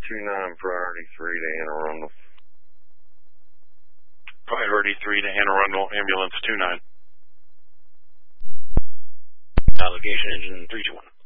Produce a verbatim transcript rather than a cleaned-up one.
two nine, priority three to Anne Arundel. Priority three to Anne Arundel, ambulance two nine. Allegation engine three two one.